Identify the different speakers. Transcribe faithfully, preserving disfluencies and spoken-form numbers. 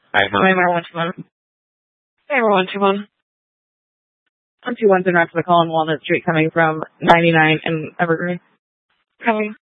Speaker 1: Alright, how many more one two one? Hey, we're one two one. One two one's in route to the call on Walnut Street coming from ninety-nine and Evergreen. Coming.